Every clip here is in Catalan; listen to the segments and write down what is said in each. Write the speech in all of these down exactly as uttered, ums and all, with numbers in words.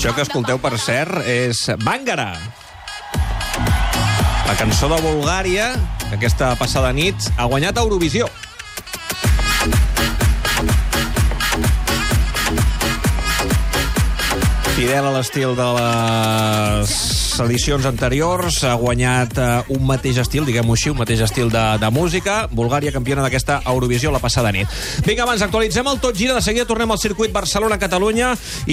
Això que escolteu, per cert, és Bàngara, la cançó de Bulgària, que aquesta passada nit ha guanyat a Eurovisió. Fidel a l'estil de les edicions anteriors, ha guanyat uh, un mateix estil, diguem-ho així, un mateix estil de, de música. Bulgària, campiona d'aquesta Eurovisió la passada nit. Vinga, abans, actualitzem el Tot Gira. De seguida tornem al circuit Barcelona-Catalunya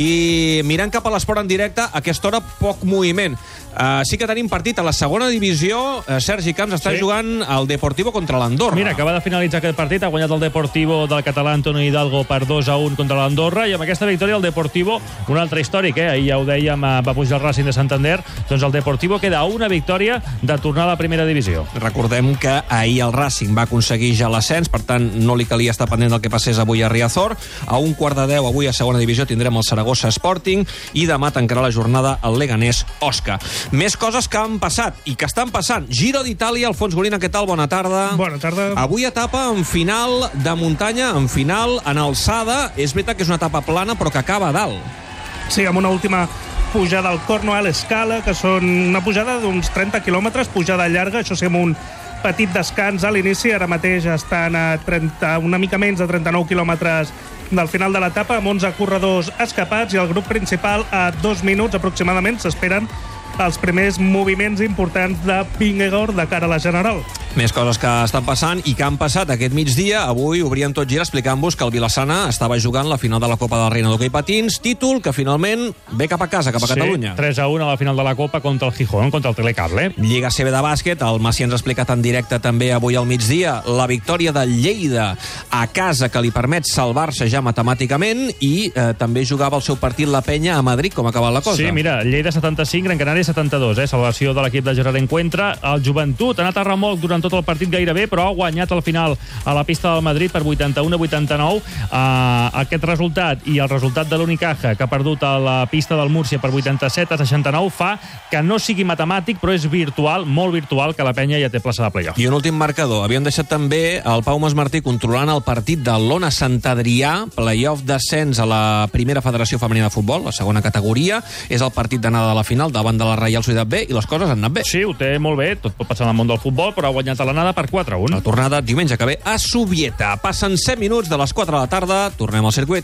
i mirant cap a l'esport en directe, a aquesta hora poc moviment. Uh, sí que tenim partit a la segona divisió. Uh, Sergi Camps està sí. jugant al Deportivo contra l'Andorra. Mira, acaba de finalitzar aquest partit, ha guanyat el Deportivo del català Antonio Hidalgo per dos a un contra l'Andorra, i amb aquesta victòria el Deportivo, un altre històric, eh? Ahir ja ho dèiem, va pujar el Racing de Santander, doncs el Deportivo queda a una victòria de tornar a la primera divisió. Recordem que ahir el Racing va aconseguir ja l'ascens, per tant no li calia estar pendent del que passés avui a Riazor. A un quart de deu avui a segona divisió tindrem el Saragossa Sporting i demà tancarà la jornada el Leganés Osca. Més coses que han passat i que estan passant. Giro d'Itàlia, Alfons Golina, què tal? Bona tarda. Bona tarda. Avui etapa en final de muntanya, en final en alçada. És veritat que és una etapa plana, però que acaba a dalt. Sí, amb una última pujada al Cornwall Scala, que són una pujada d'uns trenta quilòmetres, pujada llarga, això sí, amb un petit descans a l'inici. Ara mateix estan a trenta, una mica menys de trenta-nou quilòmetres del final de l'etapa, amb onze corredors escapats, i el grup principal a dos minuts aproximadament s'esperen els primers moviments importants de Vingegaard de cara a la General. Més coses que estan passant i que han passat aquest migdia. Avui obríem Tot Gira explicant-vos que el Vilassana estava jugant la final de la Copa de la Reina d'Hoquei Patins, títol que finalment ve cap a casa, cap a sí, Catalunya. tres a un a la final de la Copa contra el Gijón, contra el Telecable. Lliga C B de bàsquet, el Macià ens ha explicat en directe també avui al migdia la victòria del Lleida a casa, que li permet salvar-se ja matemàticament, i eh, també jugava el seu partit la Penya a Madrid. Com ha acabat la cosa? Sí, mira, Lleida setanta-cinc, Gran Canària setanta-dos, eh? Salvació de l'equip de Gerard Encuentra. El Joventut ha anat a remolc durant tot el partit gairebé, però ha guanyat al final a la pista del Madrid per vuitanta-un a vuitanta-nou. Uh, aquest resultat i el resultat de l'Unicaja, que ha perdut a la pista del Múrcia per vuitanta-set a seixanta-nou, fa que no sigui matemàtic, però és virtual, molt virtual, que la Penya ja té plaça de playoff. I un últim marcador. Havien deixat també el Pau Masmartí controlant el partit de l'Ona Sant Adrià, playoff d'ascens a la primera federació femenina de futbol, la segona categoria. És el partit d'anada a la final davant de la Reial Societat B, i les coses han anat bé. Sí, ho té molt bé, tot pot passar en el món del futbol, però ha guanyat a l'anada per quatre a un. La tornada diumenge que ve a Subieta. Passen set minuts de les quatre de la tarda, tornem al circuit.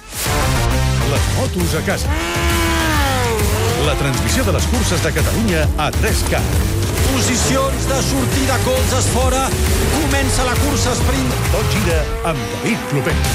Les motos a casa. La transmissió de les curses de Catalunya a tres K. Posicions de sortida, colzes fora. Comença la cursa sprint. Tot Gira amb David Clopet.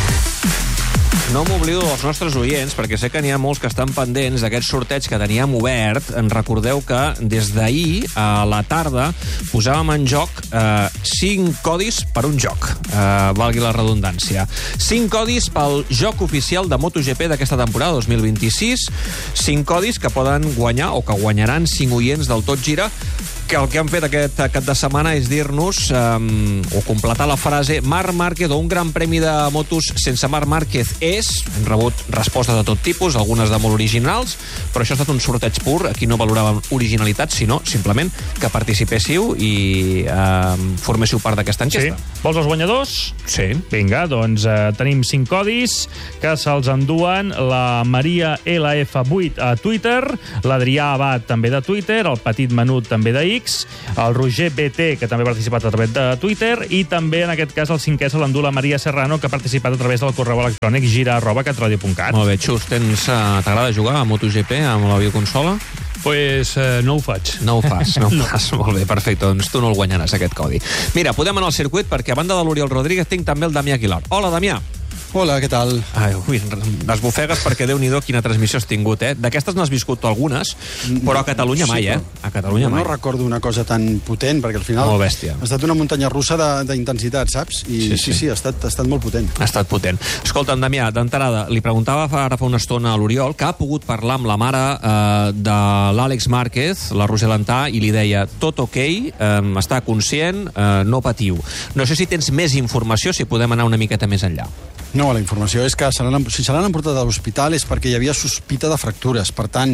No m'oblido dels nostres oients, perquè sé que n'hi ha molts que estan pendents d'aquest sorteig que teníem obert. En recordeu que des d'ahir a la tarda posàvem en joc eh, cinc codis per un joc, eh, valgui la redundància. Cinc codis pel joc oficial de MotoGP d'aquesta temporada dos mil vint-i-sis. Cinc codis que poden guanyar, o que guanyaran, cinc oients del Tot Gira, que el que han fet aquest cap de setmana és dir-nos, um, o completar la frase, Marc Márquez o un gran premi de motos sense Marc Márquez és. Hem rebut respostes de tot tipus, algunes de molt originals, però això ha estat un sorteig pur. Aquí no valoràvem originalitat, sinó simplement que participéssiu i um, forméssiu part d'aquesta enquesta. Sí. Vols els guanyadors? Sí. Vinga, doncs eh, tenim cinc codis que se'ls enduen la Maria L F vuit a Twitter, l'Adrià Abad també de Twitter, el Petit Menut també de X, el Roger B T, que també ha participat a través de Twitter, i també, en aquest cas, el cinquè se l'endú la Maria Serrano, que ha participat a través del correu electrònic gira arroba catradio punt cat. Molt bé, Xus, tens, uh, t'agrada jugar a MotoGP amb la videoconsola? Pues eh, no ho faig. No ho fas, no ho no. fas. Molt bé, perfecte, doncs tu no el guanyaràs, aquest codi. Mira, podem anar al circuit, perquè a banda de l'Oriol Rodríguez tinc també el Damià Aguilar. Hola, Damià. Hola, què tal? Ai, ui, desbufegues perquè Déu-n'hi-do quina transmissió has tingut, eh? D'aquestes n'has viscut algunes, però a Catalunya mai, eh? A Catalunya no, mai. No recordo una cosa tan potent, perquè al final molt bèstia. Ha estat una muntanya russa d'intensitat, saps? I sí, sí, sí, sí ha, estat, ha estat molt potent. Ha estat potent. Escolta'm, Damià, d'entrada, li preguntava ara fa una estona a l'Oriol que ha pogut parlar amb la mare eh, de l'Àlex Márquez, la Roser Lantà, i li deia, tot ok, eh, està conscient, eh, no patiu. No sé si tens més informació, si podem anar una miqueta més enllà. No, la informació és que se l'han, si se l'han emportat a l'hospital és perquè hi havia sospita de fractures. Per tant,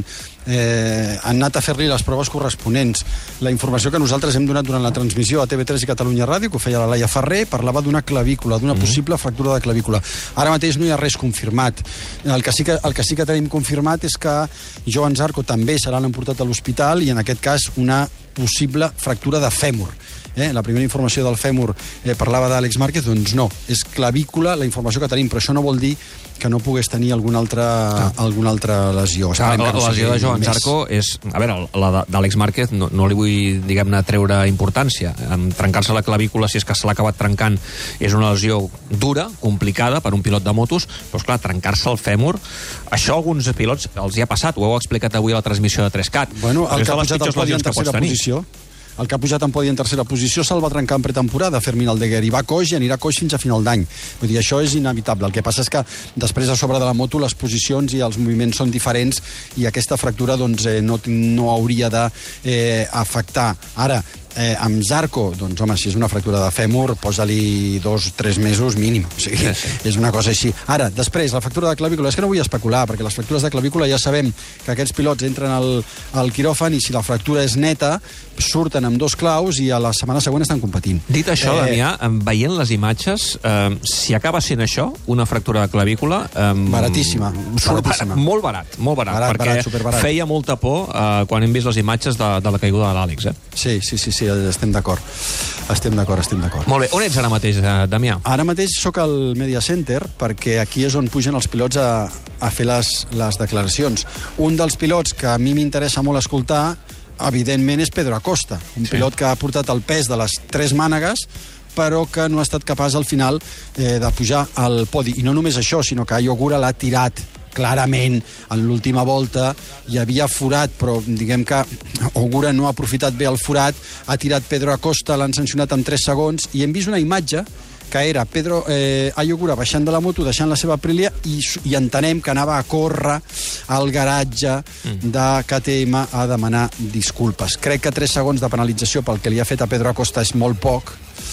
eh, han anat a fer-li les proves corresponents. La informació que nosaltres hem donat durant la transmissió a T V tres i Catalunya Ràdio, que ho feia la Laia Ferrer, parlava d'una clavícula, d'una mm. possible fractura de clavícula. Ara mateix no hi ha res confirmat. El que sí que, el que, sí que tenim confirmat és que Joan Zarco també se l'han emportat a l'hospital i en aquest cas una possible fractura de fèmur. Eh? La primera informació del fèmur eh, parlava d'Àlex Márquez, doncs no, és clavícula la informació que tenim, però això no vol dir que no pogués tenir alguna altra, ah. alguna altra lesió. Ah, la, la lesió de Joan Zarco és... A veure, la d'Àlex Márquez no, no li vull, diguem-ne, treure importància. En trencar-se la clavícula, si és que se l'ha acabat trencant, és una lesió dura, complicada per un pilot de motos, però, esclar, trencar-se el fèmur, això a alguns pilots els hi ha passat, ho heu explicat avui a la transmissió de tres cat. Bueno, el que ha pujat al podi en tercera posició... El que ha pujat en podi en tercera posició se'l va trencar en pretemporada, Fermín Aldeguer, i va coix i anirà coix fins a final d'any. Vull dir, això és inevitable. El que passa és que després a sobre de la moto les posicions i els moviments són diferents i aquesta fractura doncs, eh, no, no hauria d'afectar. Eh, Ara, Eh, amb Zarco, doncs home, si és una fractura de fèmur, posa-li dos, tres mesos mínim. O sigui, sí, sí. És una cosa així. Ara, després, la fractura de clavícula, és que no vull especular, perquè les fractures de clavícula ja sabem que aquests pilots entren al, al quiròfan i si la fractura és neta, surten amb dos claus i a la setmana següent estan competint. Dit això, eh... Damià, veient les imatges, eh, si acaba sent això, una fractura de clavícula... Eh, baratíssima. baratíssima. Molt barat, molt barat, barat perquè barat, superbarat. Feia molta por eh, quan hem vist les imatges de, de la caiguda de l'Àlex. Eh? Sí, sí, sí, sí. Estem d'acord. Estem d'acord, estem d'acord. Molt bé. On ets ara mateix, Damià? Ara mateix sóc al Media Center, perquè aquí és on pugen els pilots a, a fer les, les declaracions. Un dels pilots que a mi m'interessa molt escoltar, evidentment, és Pedro Acosta, un sí. pilot que ha portat el pes de les tres mànegues, però que no ha estat capaç al final eh, de pujar al podi. I no només això, sinó que Ayogura l'ha tirat clarament. En l'última volta hi havia forat, però diguem que Ogura no ha aprofitat bé el forat, ha tirat Pedro Acosta, l'han sancionat amb tres segons, i hem vist una imatge que era Pedro eh, Ayogura baixant de la moto, deixant la seva Aprilia, i, i entenem que anava a córrer al garatge de K T M a demanar disculpes. Crec que tres segons de penalització pel que li ha fet a Pedro Acosta és molt poc,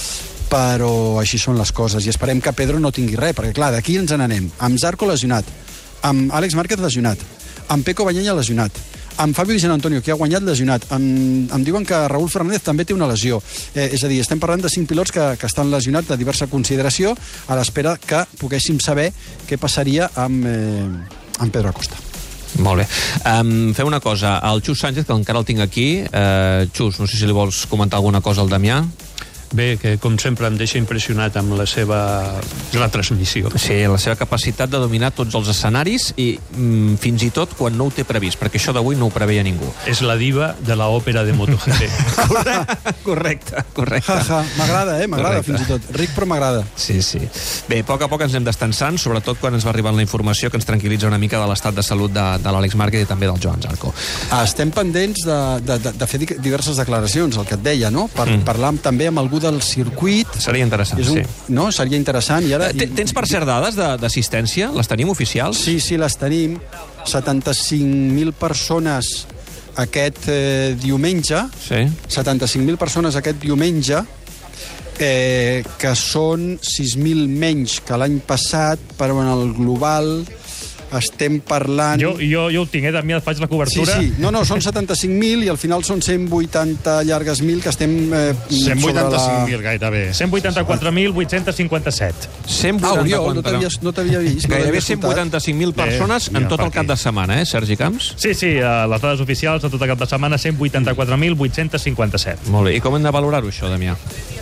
però així són les coses, i esperem que Pedro no tingui res, perquè clar, d'aquí ens n'anem. Amb Zarco lesionat, amb Àlex Márquez lesionat, amb Peco Bañaya lesionat, amb Fabio Di Gianantonio, que ha guanyat, lesionat. Em, em diuen que Raúl Fernández també té una lesió. Eh, és a dir, estem parlant de cinc pilots que, que estan lesionats de diversa consideració, a l'espera que poguéssim saber què passaria amb, eh, amb Pedro Acosta. Molt bé. Um, fem una cosa. El Xus Sánchez, que encara el tinc aquí. Uh, Xus, no sé si li vols comentar alguna cosa al Damià. Bé, que com sempre em deixa impressionat amb la seva la transmissió. Sí, la seva capacitat de dominar tots els escenaris i mm, fins i tot quan no ho té previst, perquè això d'avui no ho preveia ningú. És la diva de l'òpera de MotoGP. correcte, correcte, correcte. Ja, ja, m'agrada, eh? M'agrada fins i tot. Ric, però m'agrada. Sí, sí. Bé, a poc a poc ens anem destensant, sobretot quan ens va arribant la informació que ens tranquil·litza una mica de l'estat de salut de, de l'Àlex Márquez i també del Joan Zarco. Estem pendents de, de, de, de fer diverses declaracions, el que et deia, no? Per mm. parlar també amb algú del circuit. Seria interessant, un, sí. No? Seria interessant. I ara... Tens, per cert, dades d'assistència? Les tenim oficials? Sí, sí, les tenim. setanta-cinc mil persones aquest eh, diumenge. Sí. setanta-cinc mil persones aquest diumenge, eh, que són sis mil menys que l'any passat, però en el global estem parlant... Jo, jo, jo ho tinc, eh? Damià, faig la cobertura. Sí, sí. No, no, són setanta-cinc mil i al final són cent vuitanta llargues mil que estem eh, cent vuitanta-cinc mil la... gairebé. cent vuitanta-quatre mil vuit-cents cinquanta-set. Ah, Oriol, no t'havia vist. Gairebé cent vuitanta-cinc mil persones eh, en tot el cap de setmana, eh, Sergi Camps? Sí, sí, les dades oficials de tot el cap de setmana, cent vuitanta-quatre mil vuit-cents cinquanta-set. Molt bé. I com hem de valorar-ho, això, Damià?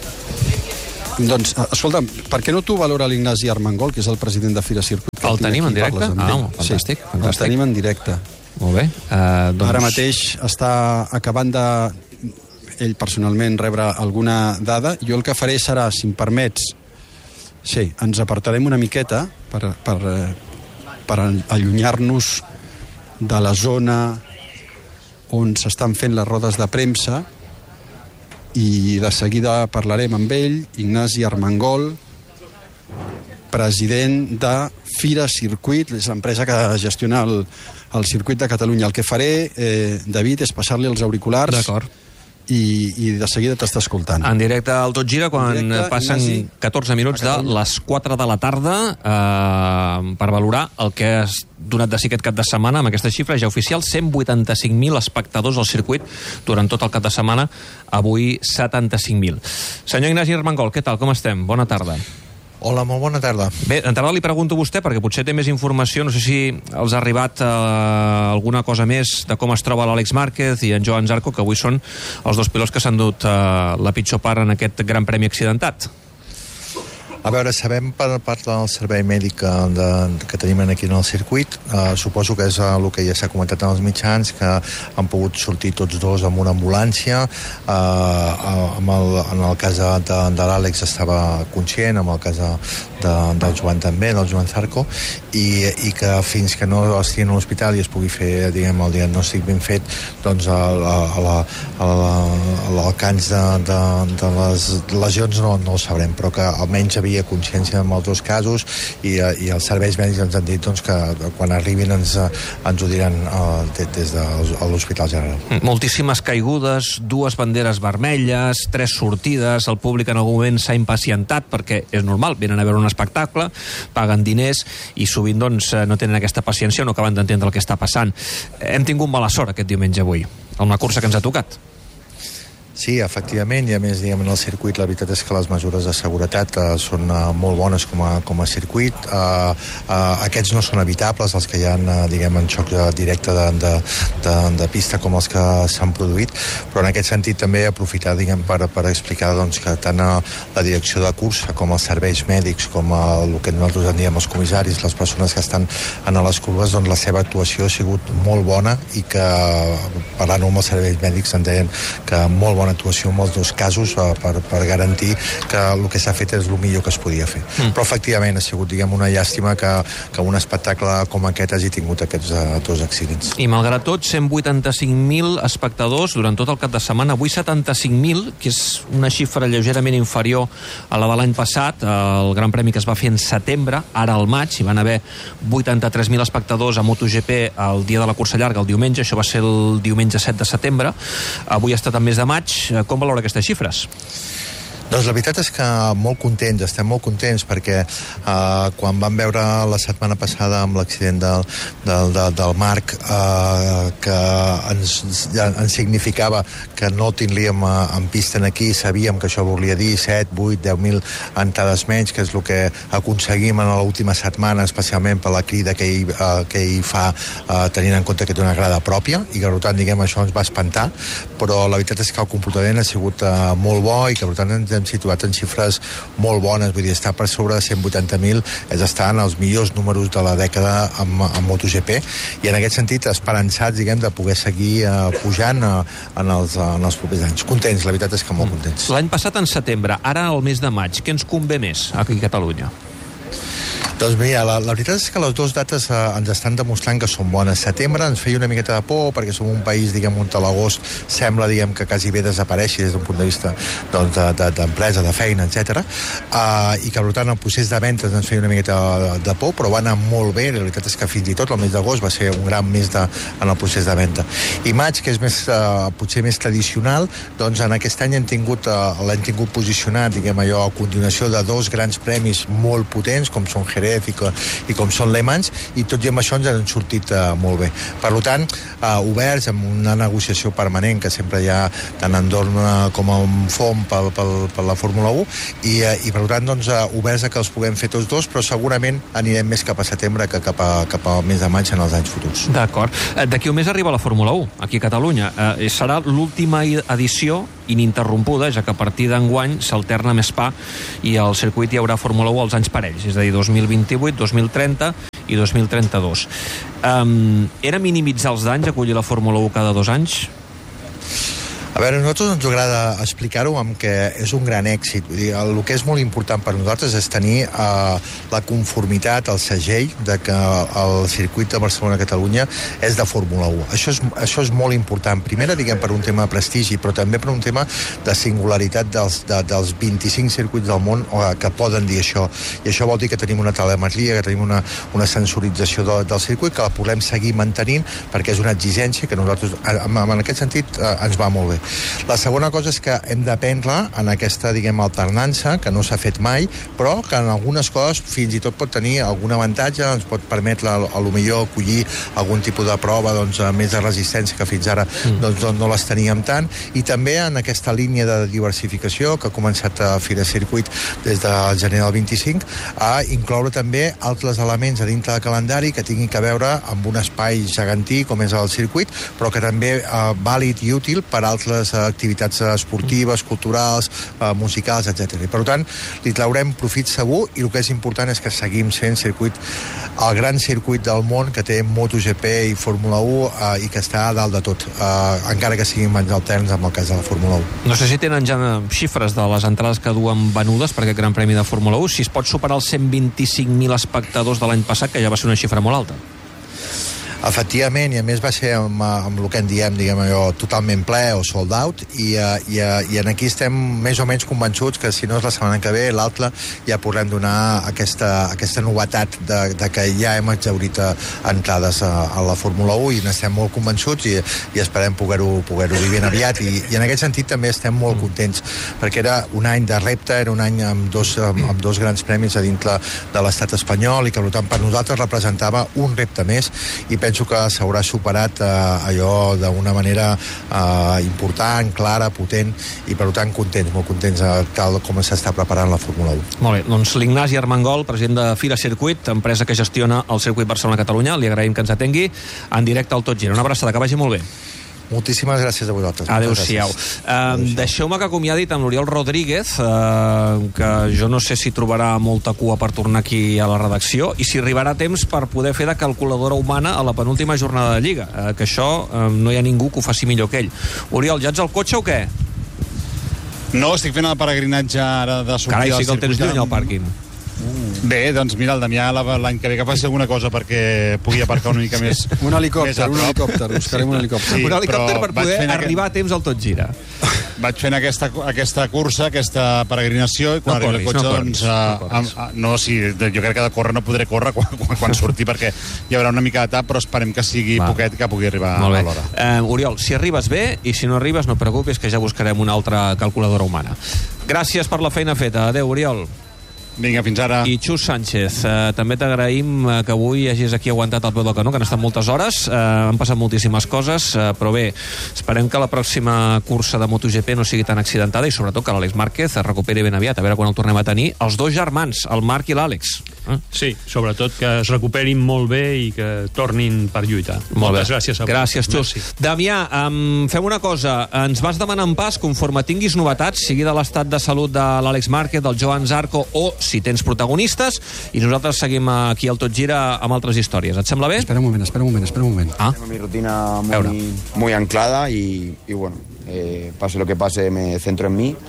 Doncs, escolta'm, per què no tu valora l'Ignasi Armengol, que és el president de Fira Circuit? El tenim en directe? Ah, fantàstic, sí, fantàstic. El tenim en directe. Molt bé. Uh, doncs... Ara mateix està acabant de, ell personalment, rebre alguna dada. Jo el que faré serà, si em permets, sí, ens apartarem una miqueta per, per, per allunyar-nos de la zona on s'estan fent les rodes de premsa, i de seguida parlarem amb ell. Ignasi Armengol, president de Fira Circuit, és l'empresa que gestiona el, el circuit de Catalunya. El que faré, eh, David, és passar-li els auriculars i, i de seguida t'està escoltant. En directe al Tot Gira, quan directe, passen Ignasi, catorze minuts de les quatre de la tarda, eh, per valorar el que has donat de si aquest cap de setmana, amb aquesta xifra ja oficial, cent vuitanta-cinc mil espectadors al circuit durant tot el cap de setmana, avui setanta-cinc mil. Senyor Ignasi Armengol, què tal, com estem? Bona tarda. Hola, molt bona tarda. Bé, d'entrada li pregunto a vostè, perquè potser té més informació, no sé si els ha arribat eh, alguna cosa més de com es troba l'Àlex Márquez i en Joan Zarco, que avui són els dos pilots que s'han dut eh, la pitjor part en aquest Gran Premi accidentat. A veure, sabem per part del servei mèdic de, que tenim aquí en el circuit, eh, suposo que és el que ja s'ha comentat en els mitjans, que han pogut sortir tots dos amb una ambulància, eh, amb el, en el cas de, de, de l'Àlex estava conscient, en el cas de, de, del Joan també, del Joan Zarco, i, i que fins que no estigui a l'hospital i es pugui fer, diguem, el diagnòstic ben fet, doncs l'alcance de, de, de les lesions no, no ho sabrem, però que almenys havia consciència en els dos casos i, i els serveis mèdics ens han dit doncs, que quan arribin ens, ens ho diran uh, des de l'Hospital General. Moltíssimes caigudes, dues banderes vermelles, tres sortides, el públic en algun moment s'ha impacientat perquè és normal, venen a veure un espectacle, paguen diners i sovint doncs, no tenen aquesta paciència o no acaben d'entendre el que està passant. Hem tingut mala sort aquest diumenge avui, en una cursa que ens ha tocat. Sí, efectivament, i a més, diguem, en el circuit la veritat és que les mesures de seguretat uh, són uh, molt bones com a, com a circuit. Uh, uh, aquests no són evitables, els que hi ha, uh, diguem, en xoc directe de, de, de, de pista com els que s'han produït, però en aquest sentit també aprofitar, diguem, per, per explicar doncs, que tant uh, la direcció de cursa com els serveis mèdics, com uh, el que nosaltres en diem els comissaris, les persones que estan en les curves, doncs la seva actuació ha sigut molt bona i que, parlant amb els serveis mèdics, en deien que molt bona actuació en els dos casos uh, per, per garantir que el que s'ha fet és el millor que es podia fer. Mm. Però efectivament ha sigut, diguem, una llàstima que, que un espectacle com aquest hagi tingut aquests uh, dos accidents. I malgrat tot, cent vuitanta-cinc mil espectadors durant tot el cap de setmana, avui setanta-cinc mil, que és una xifra lleugerament inferior a la de l'any passat, el Gran Premi que es va fer en setembre, ara al maig, hi van haver vuitanta-tres mil espectadors a MotoGP el dia de la cursa llarga, el diumenge, això va ser el diumenge set de setembre, avui ha estat en mes de maig. Com valora aquestes xifres? Doncs la veritat és que molt contents, estem molt contents perquè eh, quan vam veure la setmana passada amb l'accident del, del, del, del Marc eh, que ens, ja, ens significava que no tindríem eh, en pista aquí, sabíem que això volia dir set, vuit, deu mil entrades menys, que és el que aconseguim en l'última setmana, especialment per la crida que ell, eh, que ell fa eh, tenint en compte que té una grada pròpia i que per tant, diguem, això ens va espantar, però la veritat és que el comportament ha sigut eh, molt bo i que per tant ens hem situat en xifres molt bones, vull dir, estar per sobre de cent vuitanta mil és estar en els millors números de la dècada amb, amb MotoGP i en aquest sentit esperançats, diguem, de poder seguir uh, pujant uh, en, els, uh, en els propers anys. Contents, la veritat és que molt contents. L'any passat en setembre, ara al mes de maig, què ens convé més aquí a Catalunya? Doncs mira, la, la veritat és que les dues dates eh, ens estan demostrant que són bones. Setembre ens feia una miqueta de por perquè som un país, diguem, on a l'agost sembla, diguem, que quasi bé desapareixi des d'un punt de vista doncs, d'empresa, de, de, de feina, etcètera. Uh, i que, per tant, el procés de ventes ens feia una miqueta de, de por, però va anar molt bé. La veritat és que fins i tot el mes d'agost va ser un gran mes de, en el procés de venda. I maig, que és més, uh, potser més tradicional, doncs en aquest any hem tingut, uh, l'hem tingut posicionat, diguem, allò, a continuació de dos grans premis molt potents, com són Jerez i, que, i com són Le Mans, i tot i amb això ens han sortit uh, molt bé. Per tant, uh, oberts amb una negociació permanent que sempre hi ha tant en Dorn com en F O M per, per, per la Fórmula u i, uh, i per tant doncs, uh, oberts a que els puguem fer tots dos, però segurament anirem més cap a setembre que cap, a, cap al mes de maig en els anys futurs. D'acord. D'aquí un mes arriba la Fórmula u, aquí a Catalunya. Eh, serà l'última edició ininterrompuda, ja que a partir d'enguany s'alterna amb Spa i al circuit hi haurà Fórmula u als anys parells, és a dir, dos mil vint-i-vuit, dos mil trenta i dos mil trenta-dos. Um, era minimitzar els danys acollir la Fórmula u cada dos anys? A veure, a nosaltres ens agrada explicar-ho amb que és un gran èxit. Vull dir, el que és molt important per nosaltres és tenir eh, la conformitat, el segell de que el circuit de Barcelona-Catalunya és de Fórmula u. Això és, això és molt important. Primera, diguem, per un tema de prestigi, però també per un tema de singularitat dels, de, dels vint-i-cinc circuits del món eh, que poden dir això. I això vol dir que tenim una telemetria, que tenim una, una sensorització de, del circuit, que la podem seguir mantenint perquè és una exigència que nosaltres, en, en aquest sentit, eh, ens va molt bé. La segona cosa és que hem d'aprendre en aquesta, diguem, alternança, que no s'ha fet mai, però que en algunes coses fins i tot pot tenir algun avantatge, ens pot permetre a, a lo millor acollir algun tipus de prova doncs, més de resistència que fins ara mm. doncs, doncs, no les teníem tant, i també en aquesta línia de diversificació que ha començat a Fira Circuit des del gener del vint-i-cinc, a incloure també altres elements a dintre del calendari que tinguin a veure amb un espai gegantí com és el circuit, però que també eh, vàlid i útil per a altres eh, activitats esportives, culturals, eh, musicals, etcètera. I per tant, li traurem profit segur, i el que és important és que seguim sent circuit, el gran circuit del món que té MotoGP i Fórmula u eh, i que està a dalt de tot, eh, encara que siguin anys alterns amb el cas de la Fórmula u. No sé si tenen ja xifres de les entrades que duen venudes per aquest Gran Premi de Fórmula u, si es pot superar els cent vint-i-cinc mil espectadors de l'any passat, que ja va ser una xifra molt alta. Efectivament, i a més va ser amb, amb el que en diem, diguem allò, totalment ple o sold out, i, i, i en aquí estem més o menys convençuts que si no és la setmana que ve, l'altra, ja podrem donar aquesta, aquesta novetat de, de que ja hem exhaurit entrades a, a la Fórmula u, i n'estem molt convençuts, i, i esperem poder-ho poder-ho dir ben aviat, i, i en aquest sentit també estem molt contents, perquè era un any de repte, era un any amb dos, amb, amb dos grans premis a dintre de l'estat espanyol, i que per tant per nosaltres representava un repte més, i penso que s'haurà superat eh, allò d'una manera eh, important, clara, potent, i per tant contents, molt contents eh, tal com s'està preparant la Fórmula u. Molt bé, doncs l'Ignasi Armengol, president de Fira Circuit, empresa que gestiona el circuit Barcelona-Catalunya, li agraïm que ens atengui en directe al Tot Gira. Una abraçada, que vagi molt bé. Moltíssimes gràcies a vosaltres. Adéu-siau. Uh, Deixeu-me que acomiadi amb l'Oriol Rodríguez, uh, que jo no sé si trobarà molta cua per tornar aquí a la redacció, i si arribarà temps per poder fer de calculadora humana a la penúltima jornada de Lliga, uh, que això uh, no hi ha ningú que ho faci millor que ell. Oriol, ja ets al cotxe o què? No, estic fent el peregrinatge ara de sortida. Carai, sí que el tens lluny al pàrquing. Bé, doncs mira, el Damià l'any que ve que faci alguna cosa perquè pugui aparcar una mica més. Un helicòpter, un helicòpter, buscarem un helicòpter. Sí, un helicòpter per poder arribar a temps al Tot Gira. Vaig fent aquesta, aquesta cursa, aquesta peregrinació, i quan no arribi el cotxe, no doncs... no, uh, no, sí, jo crec que de córrer no podré córrer quan, quan, quan surti, perquè hi haurà una mica de tap, però esperem que sigui Va. poquet, que pugui arribar a l'hora. Uh, Oriol, si arribes bé, i si no arribes, no et preocupis, que ja buscarem una altra calculadora humana. Gràcies per la feina feta. Adéu, Oriol. Vinga, fins ara. I Xus Sánchez, eh, també t'agraïm eh, que avui hagis aquí aguantat al peu del canó, que han estat moltes hores, eh, han passat moltíssimes coses, eh, però bé, esperem que la pròxima cursa de MotoGP no sigui tan accidentada, i sobretot que l'Àlex Márquez es recuperi ben aviat, a veure quan el tornem a tenir, els dos germans, el Marc i l'Àlex. Eh? Sí, sobretot que es recuperin molt bé i que tornin per lluitar. Molt Moltes bé. gràcies a vosaltres. Gràcies, Xus. Merci. Damià, um, fem una cosa, ens vas demanant pas conforme tinguis novetats, sigui de l'estat de salut de l'Àlex Márquez, del Joan Zarco, o si tens protagonistes, i nosaltres seguim aquí al Tot Gira amb altres històries. Et sembla bé? Espera un moment, espera un moment, espera un moment. Ah. Tengo mi rutina muy, muy anclada y, y bueno, eh, pase lo que pase me centro en mí,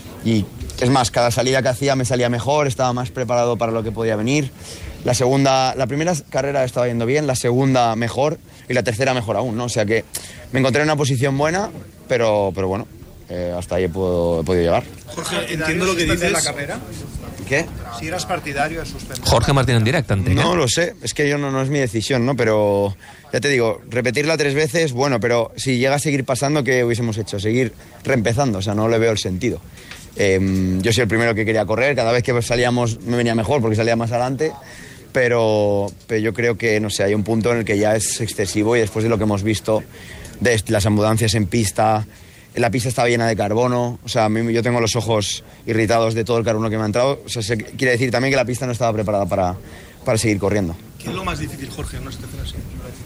y es más, cada salida que hacía me salía mejor, estaba más preparado para lo que podía venir. La segunda, la primera carrera estaba yendo bien, la segunda mejor y la tercera mejor aún, ¿no? O sea que me encontré en una posición buena, pero, pero bueno, eh, hasta ahí he, puedo, he podido llegar. Jorge, entiendo lo que dices. ¿De la carrera? ¿Qué? Si eras partidario de suspender. Jorge Martín en directo, entenc. No lo sé, es que yo no, no es mi decisión, ¿no? Pero ya te digo, repetirla tres veces, bueno, pero si llega a seguir pasando, ¿qué hubiésemos hecho? Seguir reempezando, o sea, no le veo el sentido. Eh, yo soy el primero que quería correr, cada vez que salíamos me venía mejor porque salía más adelante, pero, pero yo creo que, no sé, hay un punto en el que ya es excesivo, y después de lo que hemos visto, de las ambulancias en pista, la pista estaba llena de carbono, o sea, a mí, yo tengo los ojos irritados de todo el carbono que me ha entrado, o sea, se, quiere decir también que la pista no estaba preparada para, para seguir corriendo. ¿Qué es lo más difícil, Jorge, en una situación así?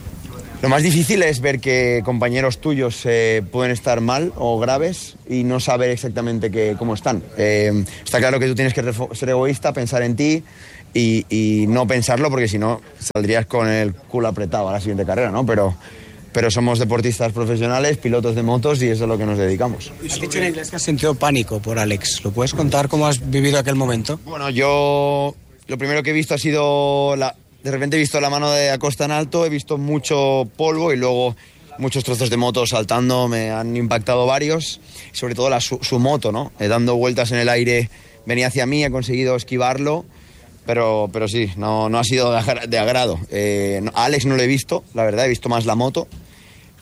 Lo más difícil es ver que compañeros tuyos eh, pueden estar mal o graves y no saber exactamente que, cómo están. Eh, está claro que tú tienes que ser egoísta, pensar en ti y, y no pensarlo, porque si no saldrías con el culo apretado a la siguiente carrera, ¿no? Pero, pero somos deportistas profesionales, pilotos de motos, y eso es a lo que nos dedicamos. Has dicho en inglés que has sentido pánico por Alex. ¿Lo puedes contar cómo has vivido aquel momento? Bueno, yo lo primero que he visto ha sido... la De repente he visto la mano de Acosta en alto, he visto mucho polvo y luego muchos trozos de moto saltando, me han impactado varios, sobre todo la, su, su moto, ¿no? Eh, dando vueltas en el aire, venía hacia mí, he conseguido esquivarlo, pero, pero sí, no, no ha sido de, agra de agrado. Eh, no, a Alex no lo he visto, la verdad, he visto más la moto,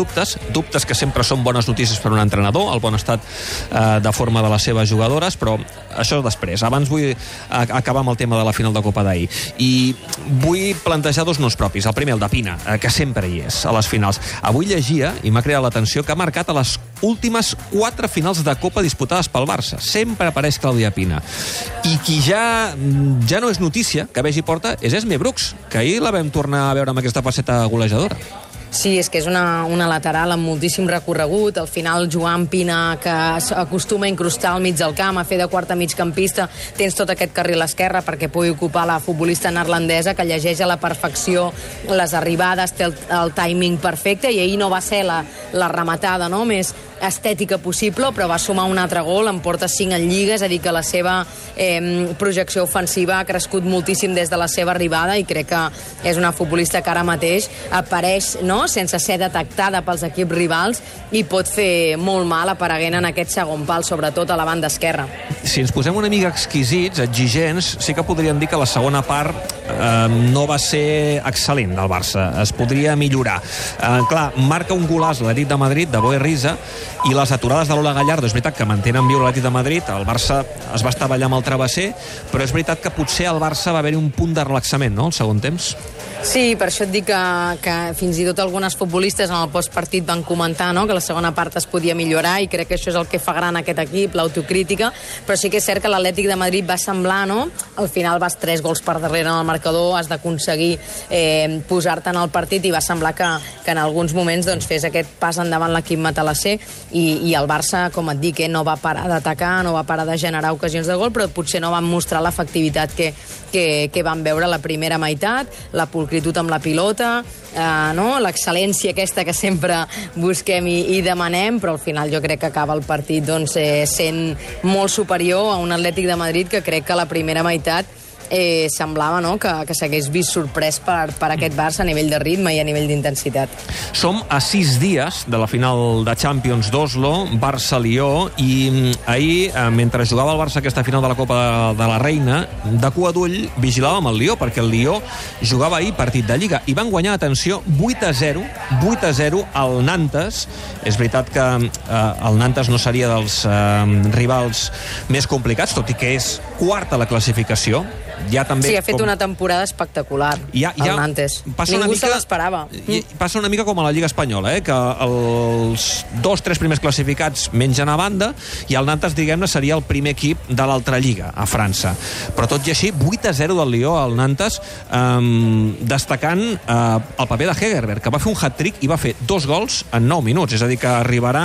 dubtes, dubtes que sempre són bones notícies per a un entrenador, el bon estat eh, de forma de les seves jugadores, però això després. Abans vull acabar amb el tema de la final de Copa d'ahir. I vull plantejar dos noms propis. El primer, el de Pina, eh, que sempre hi és a les finals. Avui llegia, i m'ha creat l'atenció, que ha marcat a les últimes quatre finals de Copa disputades pel Barça. Sempre apareix Clàudia Pina. I qui ja, ja no és notícia que vegi porta és Esme Brooks, que ahir la vam tornar a veure amb aquesta faceta golejadora. Sí, és que és una, una lateral amb moltíssim recorregut. Al final, Joan Pina, que acostuma a incrustar al mig del camp, a fer de quarta migcampista, tens tot aquest carril a l'esquerra perquè pugui ocupar la futbolista neerlandesa, que llegeix a la perfecció les arribades, té el, el timing perfecte, i ahir no va ser la, la rematada, no?, més estètica possible, però va sumar un altre gol, en porta cinc en Lliga, és a dir, que la seva eh, projecció ofensiva ha crescut moltíssim des de la seva arribada, i crec que és una futbolista que ara mateix apareix, no?, sense ser detectada pels equips rivals, i pot fer molt mal apareguent en aquest segon pal, sobretot a la banda esquerra. Si ens posem una mica exquisits, exigents, sí que podríem dir que la segona part eh, no va ser excel·lent del Barça, es podria millorar. Eh, clar, marca un golaç l'Atlètic de Madrid, de Boe Risa, i les aturades de Lola Gallardo, és veritat que mantenen viu l'Atlètic de Madrid, el Barça es va estavellar amb el travesser, però és veritat que potser al Barça va haver-hi un punt de relaxament, no?, el segon temps. Sí, per això et dic que, que fins i tot algunes futbolistes en el postpartit van comentar, no?, que la segona part es podia millorar, i crec que això és el que fa gran aquest equip, l'autocrítica, però sí que és cert que l'Atlètic de Madrid va semblar, no?, al final vas tres gols per darrere en el marcador, has d'aconseguir eh, posar-te en el partit, i va semblar que, que en alguns moments doncs, fes aquest pas endavant l'equip matalasser, i, i el Barça, com et dic, eh, no va parar d'atacar, no va parar de generar ocasions de gol, però potser no van mostrar l'efectivitat que, que, que van veure la primera meitat, la pulcritud amb la pilota, eh, no?, l'excel·lència aquesta que sempre busquem i, i demanem, però al final jo crec que acaba el partit doncs, eh, sent molt superior a un Atlètic de Madrid que crec que la primera meitat eh, semblava, no?, que, que s'hagués vist sorprès per, per aquest Barça a nivell de ritme i a nivell d'intensitat. Som a sis dies de la final de Champions d'Oslo, Barça-Lió, i ahir, eh, mentre jugava el Barça aquesta final de la Copa de, de la Reina, de cua d'ull vigilàvem el Lió, perquè el Lió jugava ahir partit de Lliga, i van guanyar, atenció, vuit a zero, vuit a zero al Nantes. És veritat que eh, el Nantes no seria dels eh, rivals més complicats, tot i que és quart a la classificació. Ja també, sí, ha fet com... una temporada espectacular, ja, ja el Nantes. Ningú mica, se l'esperava. Passa una mica com a la Lliga Espanyola, eh? Que els dos, tres primers classificats mengen a banda, i el Nantes, diguem-ne, seria el primer equip de l'altra Lliga, a França. Però tot i així, vuit a zero del Lió al Nantes, eh, destacant eh, el paper de Hegerberg, que va fer un hat-trick i va fer dos gols en nou minuts. És a dir, que arribarà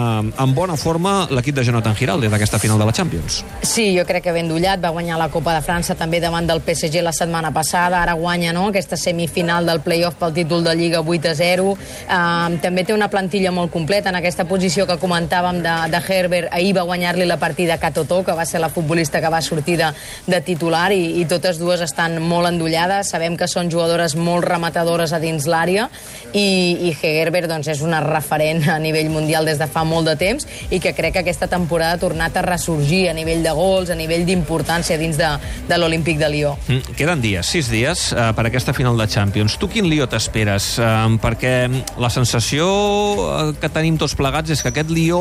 en bona forma l'equip de Jonathan Giraldes d'aquesta final de la Champions. Sí, jo crec que ben dullat, va guanyar la Copa de França també davant del P S G la setmana passada, ara guanya, no?, aquesta semifinal del play-off pel títol de Lliga vuit a zero. Uh, també té una plantilla molt completa en aquesta posició que comentàvem de, de Herbert. Ahir va guanyar-li la partida a Katotó, que va ser la futbolista que va sortir de, de titular, i, i totes dues estan molt endollades. Sabem que són jugadores molt rematadores a dins l'àrea, i, i Herbert doncs, és una referent a nivell mundial des de fa molt de temps, i que crec que aquesta temporada ha tornat a ressorgir a nivell de gols, a nivell d'importància dins de, de l'Olímpic de Lió. Mm, queden dies, sis dies eh, per aquesta final de Champions. Tu quin Lió t'esperes? Eh, perquè la sensació eh, que tenim tots plegats és que aquest Lió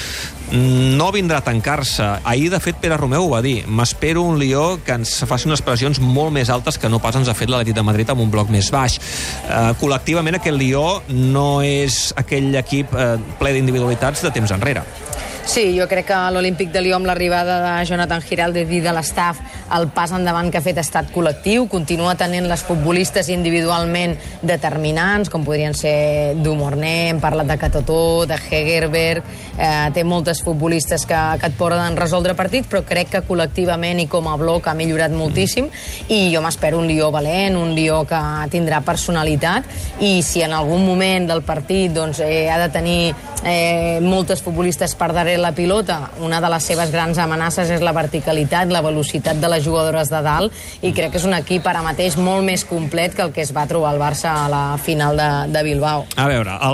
no vindrà a tancar-se. Ahir, de fet, Pere Romeu ho va dir. M'espero un Lió que ens faci unes pressions molt més altes que no pas ens ha fet l'Atlètic de Madrid amb un bloc més baix. Eh, col·lectivament, aquest Lió no és aquell equip eh, ple d'individualitats de temps enrere. Sí, jo crec que l'Olímpic de Lió, amb l'arribada de Jonathan Giraldes i de l'estaf, el pas endavant que ha fet ha estat col·lectiu, continua tenint les futbolistes individualment determinants, com podrien ser Dumorné, hem parlat de Katotó, de Hegerberg, eh, té moltes futbolistes que, que et poden resoldre partits, però crec que col·lectivament i com a bloc ha millorat moltíssim, i jo m'espero un Lió valent, un Lió que tindrà personalitat, i si en algun moment del partit doncs, eh, ha de tenir eh, moltes futbolistes per darrere la pilota, una de les seves grans amenaces és la verticalitat, la velocitat de les jugadores de dalt, i crec que és un equip ara mateix molt més complet que el que es va trobar el Barça a la final de, de Bilbao. A veure, el Barça,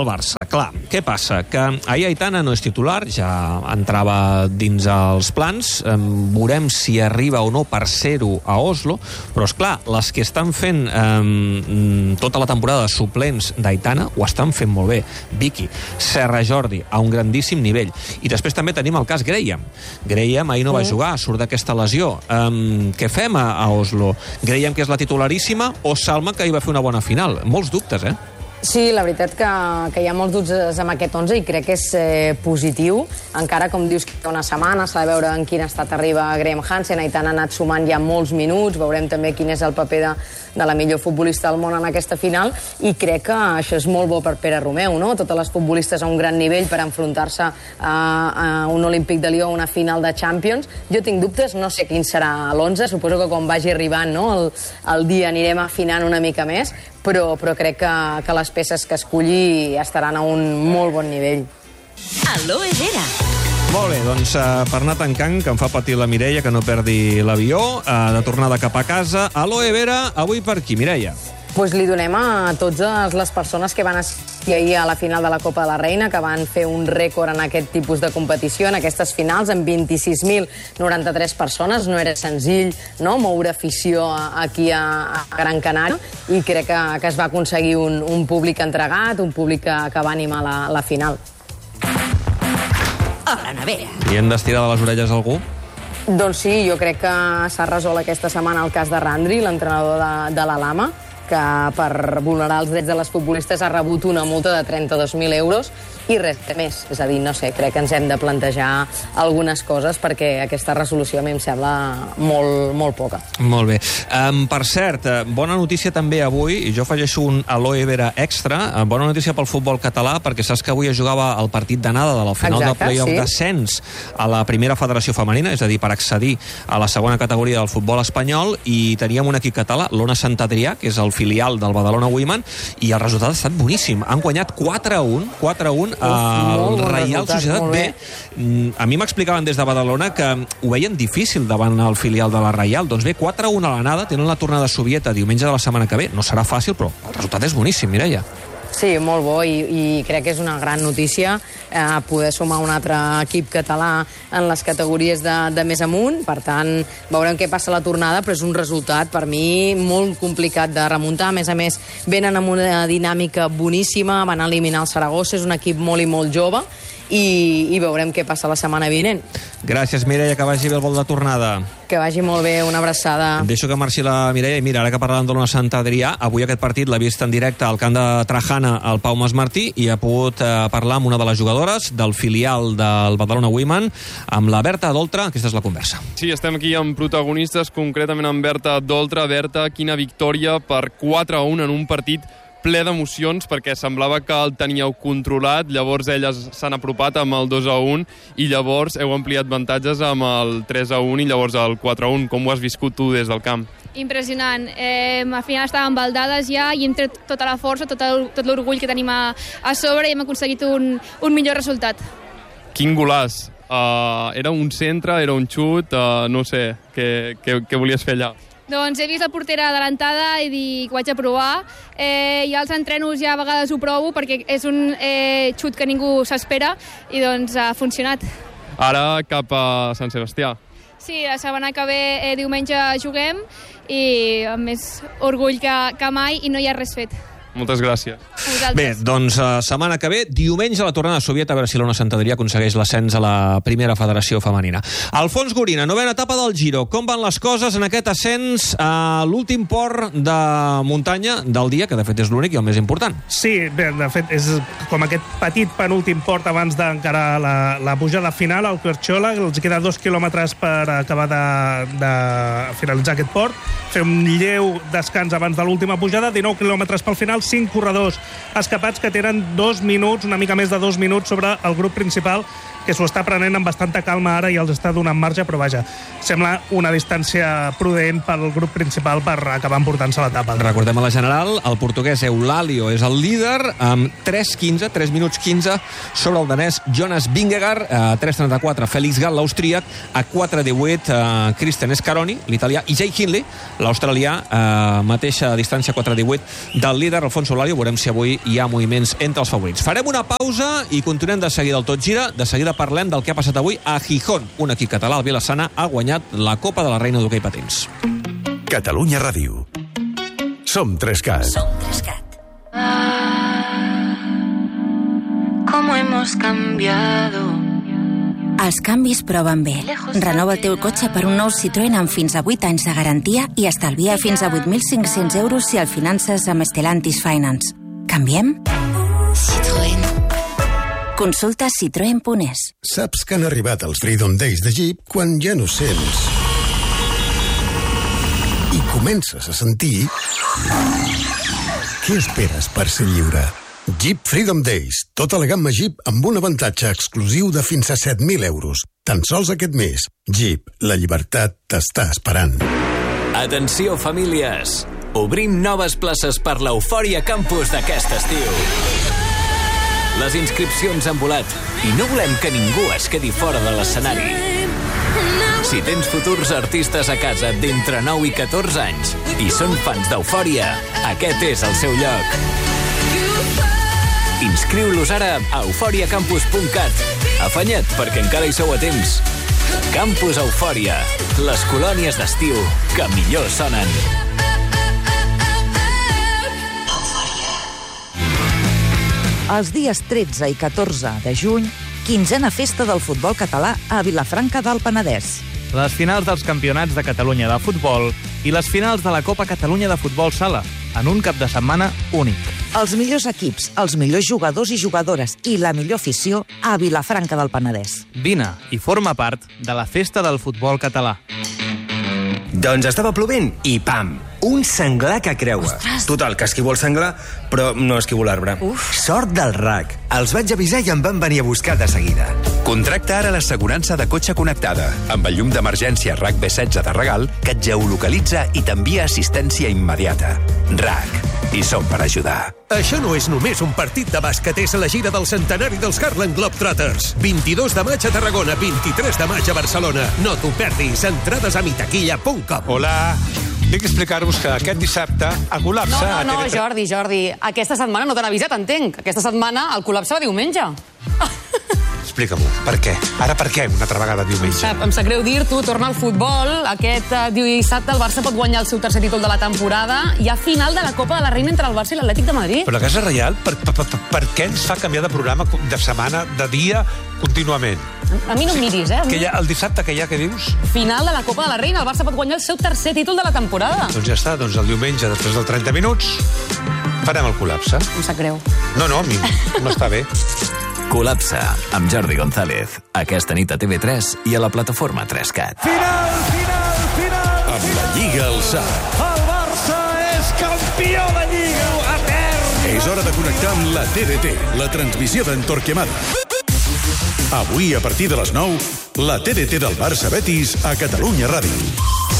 clar, què passa? Que ahir Aitana no és titular, ja entrava dins els plans, eh, veurem si arriba o no per ser-ho a Oslo, però és clar, les que estan fent eh, tota la temporada de suplents d'Aitana ho estan fent molt bé. Vicky, Serra Jordi, a un grandíssim nivell. I després també tenim el cas Graham. Graham ahir no va jugar, surt d'aquesta lesió. Um, què fem a, a Oslo? Graham, que és la titularíssima, o Salma, que hi va fer una bona final? Molts dubtes, eh? Sí, la veritat que, que hi ha molts dubtes amb aquest onze i crec que és eh, positiu. Encara, com dius, que hi ha una setmana, s'ha de veure en quin estat arriba Graham Hansen. Aitana ha anat sumant ja molts minuts, veurem també quin és el paper de, de la millor futbolista del món en aquesta final, i crec que això és molt bo per Pere Romeu, no? Totes les futbolistes a un gran nivell per enfrontar-se a, a un Olímpic de Lió, a una final de Champions. Jo tinc dubtes, no sé quin serà l'onze, suposo que quan vagi arribant, no, el, el dia anirem afinant una mica més, però, però crec que, que les peces que escolli estaran a un molt bon nivell. Aloe Vera. Molt bé, doncs uh, per anar tancant, que em fa patir la Mireia, que no perdi l'avió, uh, de tornada cap a casa. Aloe Vera, avui per qui, Mireia? Pues li donem a totes les persones que van assistir ahir a la final de la Copa de la Reina, que van fer un rècord en aquest tipus de competició, en aquestes finals, amb vint-i-sis mil noranta-tres persones. No era senzill, no?, moure afició aquí a, a Gran Canària, i crec que, que es va aconseguir un, un públic entregat, un públic que, que va animar la, la final. A la nevera. I hem d'estirar de les orelles algú? Doncs sí, jo crec que s'ha resolt aquesta setmana el cas de Randri, l'entrenador de, de la Lama, que per vulnerar els drets de les futbolistes ha rebut una multa de trenta-dos mil euros i res més. És a dir, no sé, crec que ens hem de plantejar algunes coses perquè aquesta resolució a mi em sembla molt, molt poca. Molt bé. Um, per cert, bona notícia també avui, i jo afegeixo un Aloe Vera extra, bona notícia pel futbol català, perquè saps que avui es jugava el partit d'anada de la final Exacte, del play-off sí. d'ascens a la primera federació femenina, és a dir, per accedir a la segona categoria del futbol espanyol, i teníem un equip català, l'Ona Sant Adrià, que és el filial del Badalona Women, i el resultat ha estat boníssim. Han guanyat quatre a un, quatre a un al Reial Societat B. A mi m'explicaven des de Badalona que ho veien difícil davant el filial de la Reial. Doncs bé, quatre a un a l'anada, tenen la tornada sovieta diumenge de la setmana que ve. No serà fàcil, però el resultat és boníssim, Mireia. Sí, molt bo, i, i crec que és una gran notícia eh, poder sumar un altre equip català en les categories de, de més amunt. Per tant, veurem què passa a la tornada, però és un resultat per mi molt complicat de remuntar. A més a més, venen amb una dinàmica boníssima, van eliminar el Saragossa, és un equip molt i molt jove, i, i veurem què passa la setmana vinent. Gràcies, Mireia, que vagi bé el vol de tornada. Que vagi molt bé, una abraçada. Deixo que marxi la Mireia, i mira, ara que parlàvem de l'Ona Sant Adrià, avui aquest partit l'ha vist en directe al camp de Trajana el Pau Masmartí, i ha pogut eh, parlar amb una de les jugadores del filial del Badalona Women, amb la Berta Doltra. Aquesta és la conversa. Sí, estem aquí amb protagonistes, concretament amb Berta Doltra. Berta, quina victòria per quatre a un en un partit ple d'emocions, perquè semblava que el teníeu controlat, llavors elles s'han apropat amb el dos a un i llavors heu ampliat avantatges amb el tres a un i llavors el quatre a un. Com ho has viscut tu des del camp? Impressionant. Eh, al final estàvem baldades ja i hem tret tota la força, tot l'orgull que tenim a, a sobre, i hem aconseguit un, un millor resultat. Quin golàs! Uh, era un centre, era un xut, uh, no sé, què, què, què volies fer allà? Doncs he vist la portera adelantada i dic, ho haig de provar. Eh, I als entrenos ja a vegades ho provo perquè és un eh, xut que ningú s'espera, i doncs ha funcionat. Ara cap a Sant Sebastià. Sí, la setmana que ve eh, diumenge juguem, i amb més orgull que, que mai, i no hi ha res fet. Moltes gràcies. Bé, doncs uh, setmana que ve, diumenge, la tornada sovieta, a veure si l'Ona Sant Adrià aconsegueix l'ascens a la primera federació femenina. Alfons Gorina, novena etapa del Giro. Com van les coses en aquest ascens a l'últim port de muntanya del dia, que de fet és l'únic i el més important? Sí, bé, de fet és com aquest petit penúltim port abans d'encarar la, la pujada final, al Querchola. Els queda dos quilòmetres per acabar de, de finalitzar aquest port. Fer un lleu descans abans de l'última pujada, dinou quilòmetres pel final, cinc corredors escapats que tenen dos minuts, una mica més de dos minuts sobre el grup principal, que s'ho està prenent amb bastanta calma ara i els està donant marge, però vaja, sembla una distància prudent pel grup principal per acabar emportant-se l'etapa. Recordem a la general, el portuguès Eulalio és el líder amb tres quinze, tres minuts quinze sobre el danès Jonas Vingegaard, a tres trenta-quatre Félix Gall, l'austríac, a quatre divuit Christian Scaroni, l'italià, i Jay Hindley, l'australià, a mateixa distància, quatre divuit del líder, Alfonso Eulario, veurem si avui hi ha moviments entre els favorits. Farem una pausa i continuem de seguida al Tot Gira. De seguida parlem del que ha passat avui a Gijón. Un equip català, el Vilassana, ha guanyat la Copa de la Reina d'Hoquei Patins. Catalunya Ràdio. Som tres-cat. Som tres-cat. ¿Cómo hemos cambiado? Els canvis proven bé. Renova el teu cotxe per un nou Citroën amb fins a vuit anys de garantia i estalvia fins a vuit mil cinc-cents euros si el finances amb Stellantis Finance. Canviem? Citroën. Consulta citroen punt es. Saps que han arribat els Freedom Days de Jeep quan ja no sents i comences a sentir... Què esperes per ser lliure? Jeep Freedom Days. Tota la gamma Jeep amb un avantatge exclusiu de fins a set mil euros. Tan sols aquest mes. Jeep, la llibertat t'està esperant. Atenció, famílies! Obrim noves places per l'Eufòria Campus d'aquest estiu. Les inscripcions han volat i no volem que ningú es quedi fora de l'escenari. Si tens futurs artistes a casa d'entre nou i catorze anys i són fans d'Eufòria, aquest és el seu lloc. Inscriu-los ara a eufòria campus punt cat. Afanya't, perquè encara hi sou a temps. Campus Eufòria, les colònies d'estiu que millor sonen. Els dies tretze i catorze de juny, quinzena festa del futbol català a Vilafranca del Penedès. Les finals dels campionats de Catalunya de futbol i les finals de la Copa Catalunya de futbol sala, en un cap de setmana únic. Els millors equips, els millors jugadors i jugadores i la millor afició a Vilafranca del Penedès. Vine i forma part de la festa del futbol català. Doncs estava plovent i pam! Un senglar que creua. Ostres. Total, que esquivo el senglar, però no esquivo l'arbre. Sort del R A C. Els vaig avisar i em van venir a buscar de seguida. Contracta ara l'assegurança de cotxe connectada, amb el llum d'emergència R A C B setze de regal, que et geolocalitza i t'envia assistència immediata. R A C. I som per ajudar. Això no és només un partit de bàsquet, és la gira del centenari dels Harlem Globetrotters. vint-i-dos de maig a Tarragona, vint-i-tres de maig a Barcelona. No t'ho perdis. Entrades a mitaquilla punt com. Hola. Vinc a explicar-vos que aquest dissabte a col·lapse... No, no, no, a T V tres... Jordi, Jordi. Aquesta setmana no t'han avisat, entenc. Aquesta setmana el col·lapse va diumenge. Explica-m'ho, per què? Ara per què una altra vegada diumenge? Sap, em sap greu dir-t'ho, torna al futbol. Aquest uh, dissabte el Barça pot guanyar el seu tercer títol de la temporada. Hi ha final de la Copa de la Reina entre el Barça i l'Atlètic de Madrid. Però la Casa Reial, per, per, per, per què ens fa canviar de programa de setmana, de dia, contínuament? A mi no em miris, eh? Que hi ha, el dissabte que hi ha, què dius? Final de la Copa de la Reina. El Barça pot guanyar el seu tercer títol de la temporada. Doncs ja està, doncs el diumenge, després dels trenta minuts, farem el col·lapse. Em sap greu. No, no, a mi m'està bé. Col·lapse, amb Jordi González. Aquesta nit a T V tres i a la plataforma tres cat. Final, final, final! Amb la Lliga al sac. El Barça és campió de Lliga etern! És hora de connectar amb la T D T, la transmissió d'en Torquemada. Avui, a partir de les nou, la T D T del Barça Betis a Catalunya Ràdio.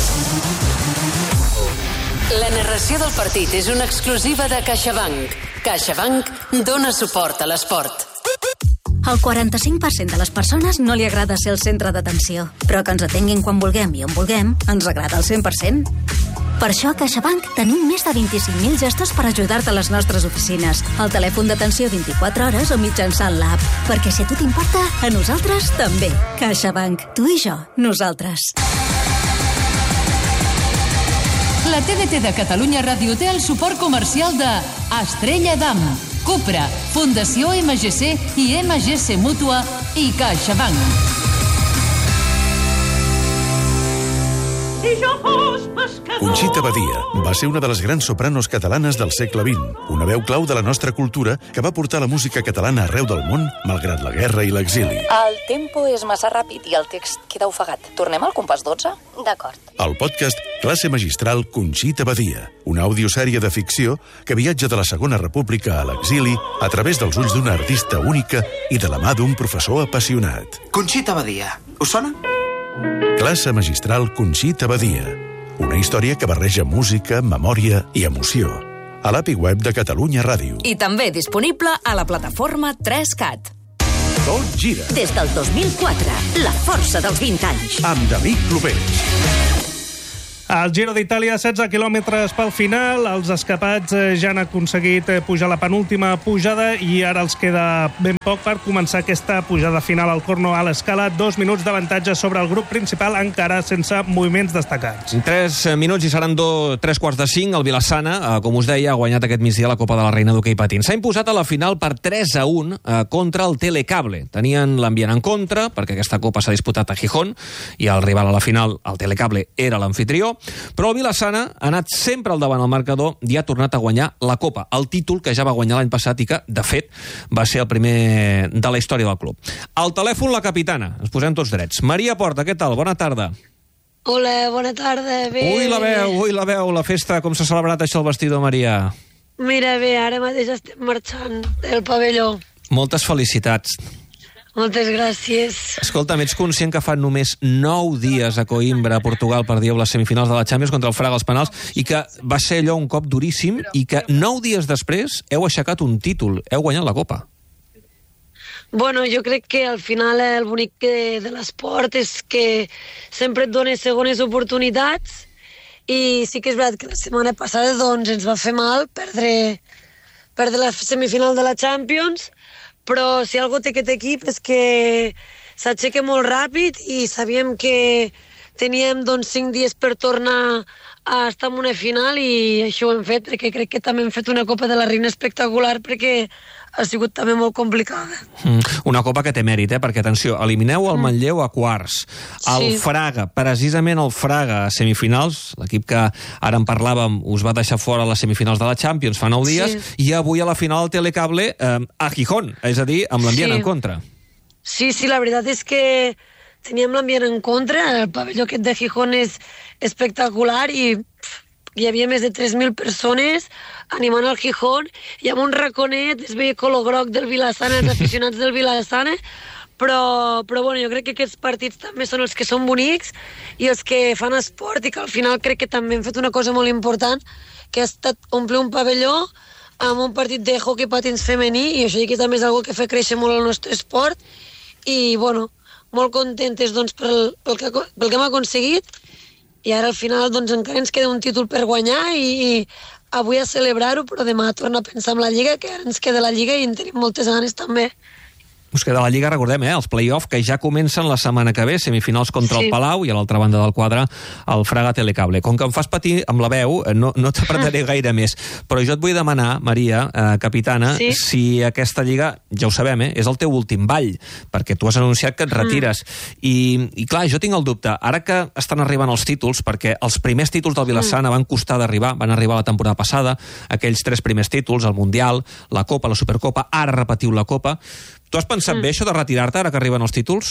La narració del partit és una exclusiva de CaixaBank. CaixaBank dona suport a l'esport. Al quaranta-cinc per cent de les persones no li agrada ser el centre d'atenció, però que ens atenguin quan vulguem i on vulguem ens agrada al cent per cent. Per això a CaixaBank tenim més de vint-i-cinc mil gestos per ajudar-te a les nostres oficines, al telèfon d'atenció vint-i-quatre hores o mitjançant l'app. Perquè si a tu t'importa, a nosaltres també. CaixaBank. Tu i jo. Nosaltres. La T D T de Catalunya Ràdio té el suport comercial de Estrella Damm, Cupra, Fundació M G C i M G C Mútua i CaixaBank. Conxita Badia va ser una de les grans sopranos catalanes del segle vint, una veu clau de la nostra cultura que va portar la música catalana arreu del món, malgrat la guerra i l'exili. El tempo és massa ràpid i el text queda ofegat. Tornem al compàs dotze? D'acord. El podcast Classe Magistral Conxita Badia, una audiosèrie de ficció que viatja de la Segona República a l'exili a través dels ulls d'una artista única i de la mà d'un professor apassionat. Conxita Badia, us sona? Classe Magistral Conxita Badia, una història que barreja música, memòria i emoció. A l'A P I web de Catalunya Ràdio. I també disponible a la plataforma tres cat. Tot gira. Des del dos mil quatre, la força dels vint anys. Amb David Clopés. Al Giro d'Itàlia, setze quilòmetres pel final. Els escapats ja han aconseguit pujar la penúltima pujada i ara els queda ben poc per començar aquesta pujada final al Cornouaille Escala. Dos minuts d'avantatge sobre el grup principal, encara sense moviments destacats. Tres minuts i seran do, tres quarts de cinc. El Vilassana, com us deia, ha guanyat aquest migdia la Copa de la Reina d'Hoquei Patins. S'ha imposat a la final per tres a un contra el Telecable. Tenien l'ambient en contra, perquè aquesta Copa s'ha disputat a Gijón i el rival a la final, el Telecable, era l'anfitrió. Però el Vilassana ha anat sempre al davant al marcador i ha tornat a guanyar la Copa, el títol que ja va guanyar l'any passat i que, de fet, va ser el primer de la història del club. Al telèfon, la capitana. Ens posem tots drets. Maria Porta, què tal? Bona tarda. Hola, bona tarda. Bé. Ui, la veu, ui, la veu, la festa. Com s'ha celebrat això al vestidor, Maria? Mira, bé, ara mateix estem marxant del pavelló. Moltes felicitats. Moltes gràcies. Escolta'm, ets conscient que fa només nou dies a Coimbra, a Portugal, perdíeu les semifinals de la Champions contra el Fraga als penals i que va ser allò un cop duríssim i que nou dies després heu aixecat un títol, heu guanyat la Copa? Bueno, jo crec que al final el bonic de, de l'esport és que sempre et dona segones oportunitats i sí que és veritat que la setmana passada doncs, ens va fer mal perdre, perdre la semifinal de la Champions, però si algo té aquest equip és que s'aixeca molt ràpid i sabíem que teníem doncs, cinc dies per tornar a estar en una final i això ho hem fet perquè crec que també hem fet una Copa de la Reina espectacular perquè ha sigut també molt complicada. Mm, una Copa que té mèrit, eh? Perquè, atenció, elimineu el mm. Manlleu a quarts. El sí. Fraga, precisament el Fraga a semifinals, l'equip que ara en parlàvem us va deixar fora a les semifinals de la Champions fa nou dies, sí. i avui a la final del Telecable eh, a Gijón, és a dir, amb l'ambient sí. en contra. Sí, sí, la veritat és que teníem l'ambient en contra, el pavelló aquest de Gijón és espectacular i pff, hi havia més de tres mil persones animant el Gijón i amb un raconet es veia color groc del Vilassana, els aficionats del Vilassana, però, però bueno, jo crec que aquests partits també són els que són bonics i els que fan esport i que al final crec que també hem fet una cosa molt important que ha estat omplir un pavelló amb un partit de hoquei patins femení i això que també és una que fa créixer molt el nostre esport i bueno, molt contentes doncs, pel, pel, que, pel que hem aconseguit i ara al final doncs, encara ens queda un títol per guanyar i, i avui a celebrar-ho, però demà torna a pensar en la Lliga, que ara ens queda la Lliga i en tenim moltes ganes també. Us queda la Lliga, recordem, eh? Els play-off que ja comencen la setmana que ve, semifinals contra sí. el Palau i a l'altra banda del quadre el Fraga Telecable. Com que em fas patir amb la veu, no, no t'apretaré gaire més, però jo et vull demanar, Maria, eh, capitana, sí. si aquesta Lliga, ja ho sabem, eh, és el teu últim ball, perquè tu has anunciat que et retires. Mm. I, I clar, jo tinc el dubte, ara que estan arribant els títols, perquè els primers títols del Vilassana mm. van costar d'arribar, van arribar la temporada passada, aquells tres primers títols, el Mundial, la Copa, la Supercopa, ara repetiu la Copa. Tu has pensat mm. bé això de retirar-te ara que arriben els títols?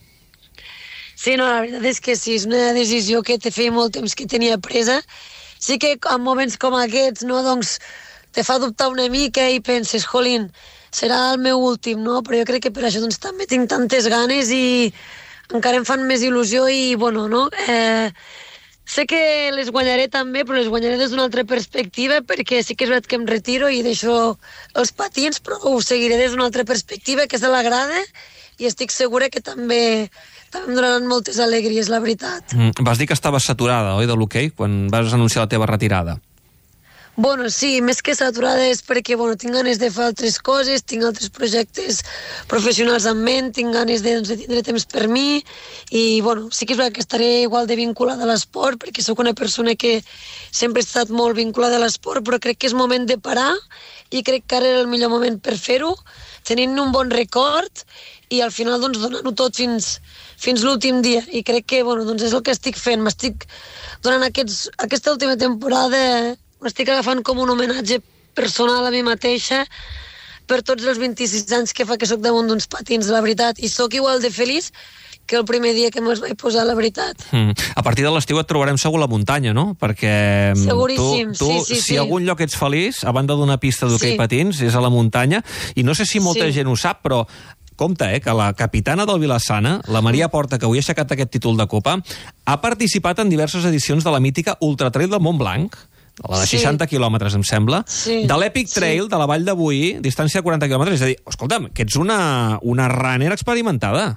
Sí, no, la veritat és que sí, és una decisió que te feia molt temps que tenia presa. Sí que en moments com aquests, no, doncs, te fa dubtar una mica i penses, jolín, serà el meu últim, no? Però jo crec que per això doncs, també tinc tantes ganes i encara em fan més il·lusió i, bueno, no? Eh, sé que les guanyaré també, però les guanyaré des d'una altra perspectiva, perquè sí que és veritat que em retiro i deixo els patins, però ho seguiré des d'una altra perspectiva, que és de la grada, i estic segura que també, també em donaran moltes alegries, la veritat. Mm, vas dir que estaves saturada, oi, de l'hoquei, quan vas anunciar la teva retirada? Bueno, sí, més que saturada és perquè bueno, tinc ganes de fer altres coses, tinc altres projectes professionals en ment, tinc ganes de, doncs, de tindre temps per mi i bueno, sí que és veritat que estaré igual de vinculada a l'esport perquè sóc una persona que sempre he estat molt vinculada a l'esport, però crec que és moment de parar i crec que ara era el millor moment per fer-ho, tenint un bon record i al final doncs, donant-ho tot fins, fins l'últim dia i crec que bueno, doncs, és el que estic fent, m'estic donant aquests, aquesta última temporada. M'estic agafant com un homenatge personal a mi mateixa per tots els vint-i-sis anys que fa que sóc damunt d'uns patins, la veritat. I sóc igual de feliç que el primer dia que me'ls vaig posar, la veritat. Mm. A partir de l'estiu et trobarem segur a la muntanya, no? Perquè seguríssim, tu, tu sí, sí, si sí. algun lloc ets feliç, a banda d'una pista d'hoquei sí. patins, és a la muntanya. I no sé si molta sí. gent ho sap, però compte, eh, que la capitana del Vilassana, la Maria Porta, que avui ha aixecat aquest títol de Copa, ha participat en diverses edicions de la mítica Ultra Trail del Montblanc, la de seixanta sí. quilòmetres, em sembla, sí. de l'Epic Trail sí. de la Vall de Boí, distància de quaranta quilòmetres. És a dir, escolta'm, que ets una, una runner experimentada.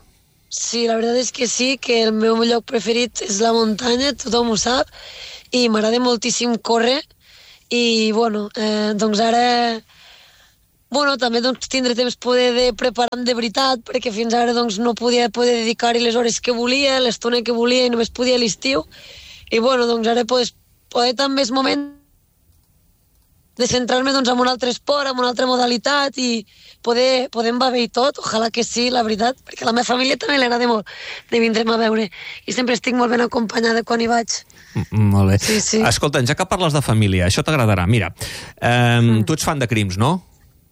Sí, la veritat és que sí, que el meu lloc preferit és la muntanya, tothom ho sap, i m'agrada moltíssim córrer, i bueno, eh, doncs ara bueno, també doncs, tindré temps poder de preparar-me de veritat, perquè fins ara doncs, no podia poder dedicar-hi les hores que volia, l'estona que volia, i només podia a l'estiu, i bueno, doncs ara pues, poder també és moment de centrar-me doncs, en un altre esport, en una altra modalitat, i poder, poder em va bé i tot, ojalà que sí, la veritat, perquè a la meva família també li agrada molt de vindre'm a veure, i sempre estic molt ben acompanyada quan hi vaig. Mm, molt bé. Sí, sí. Escolta, ja que parles de família, això t'agradarà. Mira, eh, mm. tu ets fan de Crims, no?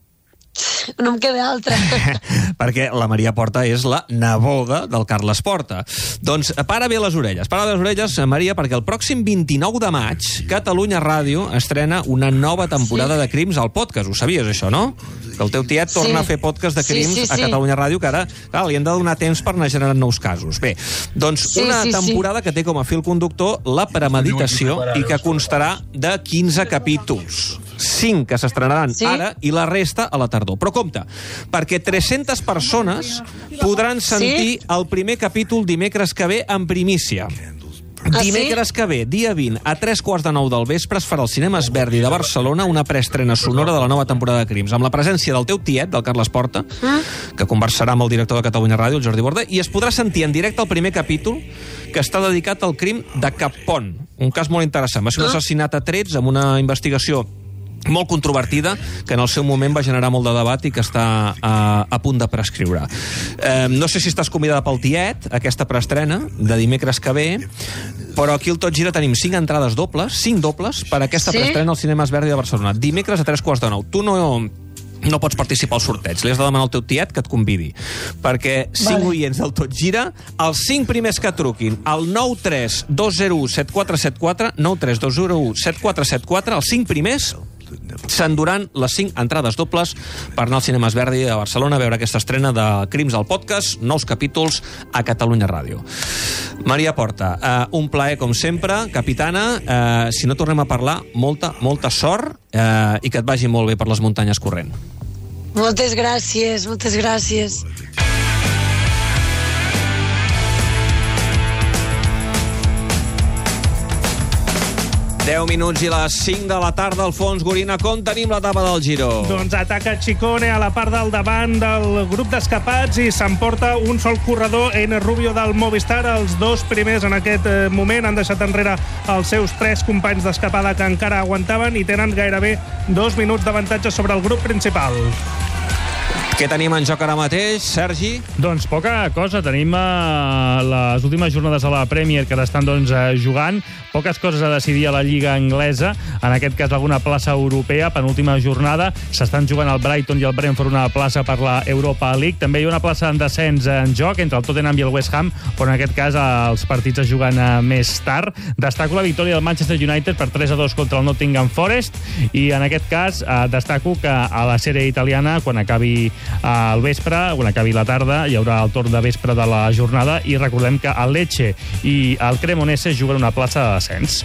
No em queda altra. Perquè la Maria Porta és la neboda del Carles Porta. Doncs para bé les orelles. Para bé les orelles, Maria, perquè el pròxim vint-i-nou de maig Catalunya Ràdio estrena una nova temporada sí. de Crims al podcast. Ho sabies, això, no? Que el teu tiet torna sí. a fer podcast de Crims sí, sí, sí. a Catalunya Ràdio, que ara clar, li han de donar temps per anar generant nous casos. Bé, doncs sí, una sí, temporada sí. que té com a fil conductor la premeditació i que constarà de quinze capítols. cinc que s'estrenaran sí? ara i la resta a la tardor. Però compte, perquè tres-centes persones podran sentir sí? el primer capítol dimecres que ve en primícia. Ah, dimecres sí? que ve, dia vint, a tres quarts de nou del vespre, es farà al Cinemes Verdi de Barcelona una preestrena sonora de la nova temporada de Crims, amb la presència del teu tiet, del Carles Porta, mm? que conversarà amb el director de Catalunya Ràdio, el Jordi Borda, i es podrà sentir en directe el primer capítol, que està dedicat al crim de Cappont. Un cas molt interessant. Va ser un assassinat a trets amb una investigació molt controvertida, que en el seu moment va generar molt de debat i que està a, a punt de prescriure. Eh, no sé si estàs convidada pel tiet, aquesta preestrena de dimecres que ve, però aquí al Tot Gira tenim cinc entrades dobles, cinc dobles, per aquesta sí? preestrena al Cinemes Verdi de Barcelona. Dimecres a tres quarts de nou. Tu no... no pots participar al sorteig, li has de demanar al teu tiet que et convidi, perquè cinc vale. oients del Tot Gira, els cinc primers que truquin al nou tres dos zero u set quatre set quatre, nou tres dos zero u set quatre set quatre, els cinc primers s'enduran les cinc entrades dobles per anar al Cinemes Verdi de Barcelona a veure aquesta estrena de Crims al podcast, nous capítols a Catalunya Ràdio. Maria Porta, eh, un plaer com sempre, capitana, eh, si no tornem a parlar, molta, molta sort eh, i que et vagi molt bé per les muntanyes corrent. Moltes gràcies, moltes gràcies. deu minuts i les cinc de la tarda, Alfons Gorina, com tenim l'etapa del Giro? Doncs ataca Chicone a la part del davant del grup d'escapats i s'emporta un sol corredor en Rubio del Movistar. Els dos primers en aquest moment han deixat enrere els seus tres companys d'escapada que encara aguantaven i tenen gairebé dos minuts d'avantatge sobre el grup principal. Què tenim en joc ara mateix, Sergi? Doncs poca cosa. Tenim uh, les últimes jornades a la Premier que estan doncs, uh, jugant. Poques coses a decidir a la Lliga Anglesa. En aquest cas, alguna plaça europea. Penúltima jornada. S'estan jugant el Brighton i el Brentford una plaça per la Europa League. També hi ha una plaça en descens en joc entre el Tottenham i el West Ham, però en aquest cas uh, els partits es juguen uh, més tard. Destaco la victòria del Manchester United per tres a dos contra el Nottingham Forest i en aquest cas uh, destaco que a la sèrie italiana, quan acabi al vespre, quan acabi la tarda, hi haurà el torn de vespre de la jornada i recordem que el Lecce i el Cremonese juguen una plaça de descens.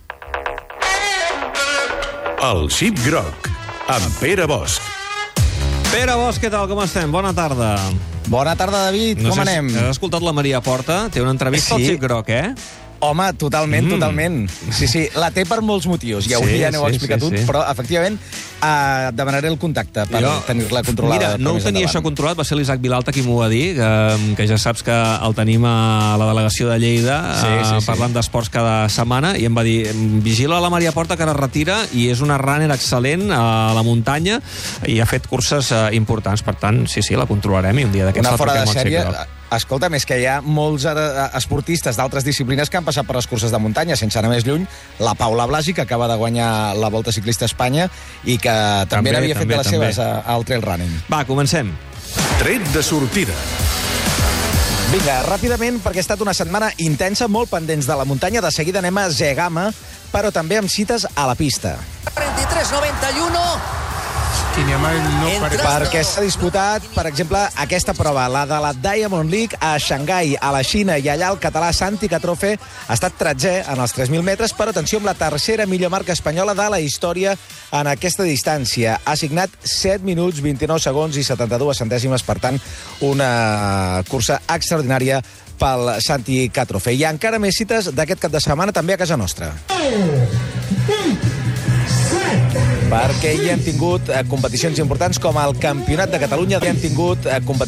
El Xip Groc, amb Pere Bosch. Pere Bosch, què tal, com estem? Bona tarda. Bona tarda, David, no com sé anem? Si has escoltat la Maria Porta, té una entrevista sí. al Xip Groc, eh? Home, totalment, mm. totalment. Sí, sí, la té per molts motius, ja, sí, ja n'heu sí, explicat sí, sí. un, però efectivament uh, demanaré el contacte per jo, tenir-la controlada. Mira, no ho tenia això controlat, va ser l'Isaac Vilalta qui m'ho va dir, que, que ja saps que el tenim a la delegació de Lleida, sí, sí, uh, parlant sí. d'esports cada setmana, i em va dir, vigila la Maria Porta que ara retira, i és una runner excel·lent a la muntanya, i ha fet curses uh, importants, per tant, sí, sí, la controlarem, i un dia d'aquests la truquem al Xip Groc. Escolta, més que hi ha molts esportistes d'altres disciplines que han passat per les curses de muntanya, sense anar més lluny, la Paula Blasi, que acaba de guanyar la Volta Ciclista a Espanya i que també, també n'havia fet de les també. seves al trail running. Va, comencem. Tret de sortida. Vinga, ràpidament, perquè ha estat una setmana intensa, molt pendents de la muntanya. De seguida anem a Zegama, però també amb cites a la pista. trenta-tres noventa y uno no parece... Perquè s'ha disputat, per exemple, aquesta prova, la de la Diamond League a Xangai, a la Xina, i allà el català Santi Catrofe ha estat tretzè en els tres mil metres, però atenció, amb la tercera millor marca espanyola de la història en aquesta distància. Ha signat set minuts, vint-i-nou segons i setanta-dues centèsimes, per tant, una cursa extraordinària pel Santi Catrofe. I encara més cites d'aquest cap de setmana també a casa nostra. Perquè hi hem tingut competicions importants com el Campionat de Catalunya, hi hem tingut competicions